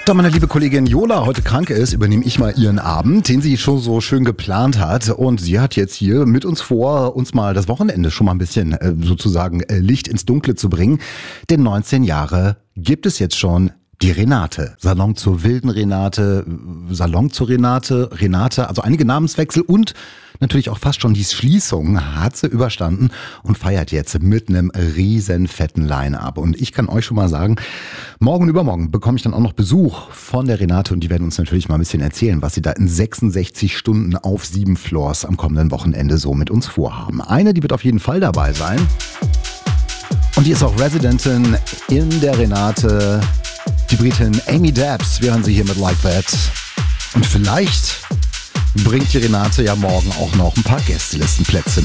Da meine liebe Kollegin Jola heute krank ist, übernehme ich mal ihren Abend, den sie schon so schön geplant hat. Und sie hat jetzt hier mit uns vor, uns mal das Wochenende schon mal ein bisschen sozusagen Licht ins Dunkle zu bringen. Denn 19 Jahre gibt es jetzt schon die Renate. Salon zur wilden Renate, Salon zur Renate, Renate, also einige Namenswechsel und natürlich auch fast schon die Schließung hat sie überstanden und feiert jetzt mit einem riesen fetten Line-Up. Und ich kann euch schon mal sagen, morgen und übermorgen bekomme ich dann auch noch Besuch von der Renate und die werden uns natürlich mal ein bisschen erzählen, was sie da in 66 Stunden auf 7 Floors am kommenden Wochenende so mit uns vorhaben. Eine, die wird auf jeden Fall dabei sein und die ist auch Residentin in der Renate, die Britin Amy Dabbs. Wir hören sie hier mit Like That und vielleicht bringt die Renate ja morgen auch noch ein paar Gästelistenplätze mit.